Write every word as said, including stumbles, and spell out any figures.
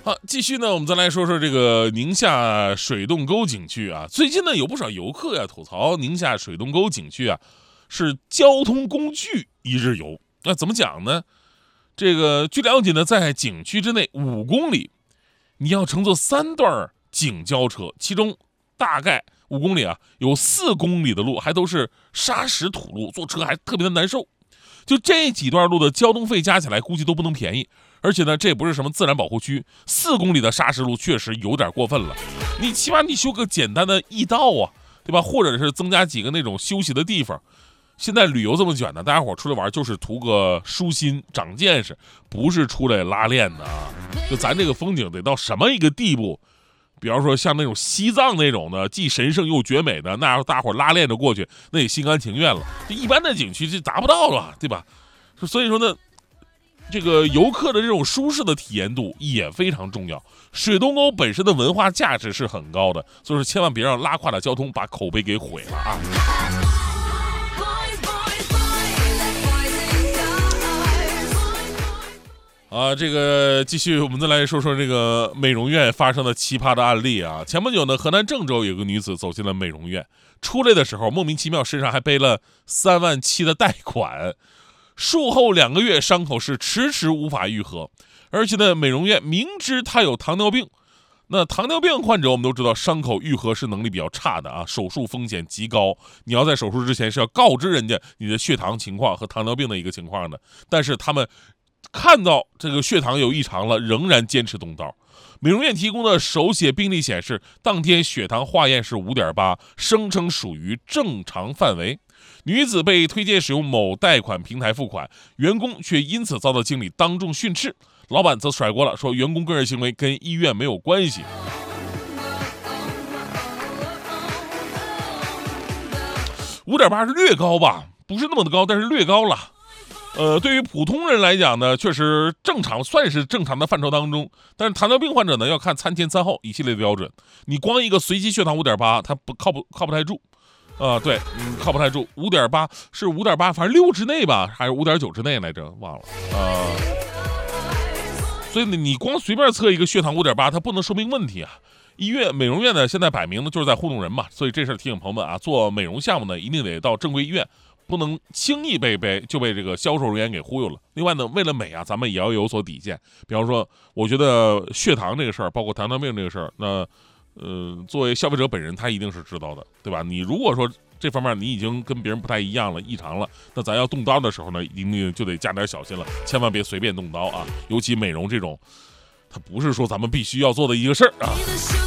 好，继续呢，我们再来说说这个宁夏水洞沟景区啊。最近呢，有不少游客呀吐槽宁夏水洞沟景区啊是交通工具一日游。那怎么讲呢？这个据了解呢，在景区之内五公里，你要乘坐三段景交车，其中大概五公里啊，有四公里的路还都是沙石土路，坐车还特别的难受。就这几段路的交通费加起来，估计都不能便宜。而且呢，这也不是什么自然保护区，四公里的沙石路确实有点过分了。你起码你修个简单的驿道啊，对吧？或者是增加几个那种休息的地方。现在旅游这么卷呢，大家伙出来玩就是图个舒心、长见识，不是出来拉练的啊。就咱这个风景得到什么一个地步？比方说像那种西藏那种的，既神圣又绝美的，那大伙拉练着过去，那也心甘情愿了。这一般的景区是达不到了，对吧？所以说呢，这个游客的这种舒适的体验度也非常重要。水洞沟本身的文化价值是很高的，所以说千万别让拉胯的交通把口碑给毁了啊！啊，这个继续，我们再来说说这个美容院发生的奇葩的案例啊。前不久呢，河南郑州有个女子走进了美容院，出来的时候莫名其妙身上还背了三万七的贷款，术后两个月伤口是迟迟无法愈合，而且呢，美容院明知她有糖尿病。那糖尿病患者我们都知道，伤口愈合是能力比较差的啊，手术风险极高。你要在手术之前是要告知人家你的血糖情况和糖尿病的一个情况的，但是他们看到这个血糖有异常了，仍然坚持动刀。美容院提供的手写病历显示，当天血糖化验是 五点八， 声称属于正常范围。女子被推荐使用某贷款平台付款，员工却因此遭到经理当众训斥，老板则甩锅了，说员工个人行为跟医院没有关系。五点八是略高吧，不是那么的高，但是略高了。呃，对于普通人来讲呢，确实正常，算是正常的范畴当中。但是糖尿病患者呢，要看餐前餐后一系列的标准。你光一个随机血糖 五点八， 它不靠不靠不太住。啊、呃，对，嗯，靠不太住。五点八是 五点八， 反正六之内吧，还是 五点九 之内来着，忘了啊、呃。所以呢，你光随便测一个血糖 五点八， 它不能说明问题啊。医院、美容院呢，现在摆明了就是在糊弄人嘛。所以这事儿提醒朋友们啊，做美容项目呢，一定得到正规医院。不能轻易被被就被这个销售人员给忽悠了。另外呢，为了美啊，咱们也要有所底线。比方说，我觉得血糖这个事儿，包括糖尿病这个事儿，那呃，作为消费者本人，他一定是知道的，对吧？你如果说这方面你已经跟别人不太一样了，异常了，那咱要动刀的时候呢，一定就得加点小心了，千万别随便动刀啊！尤其美容这种，它不是说咱们必须要做的一个事儿啊。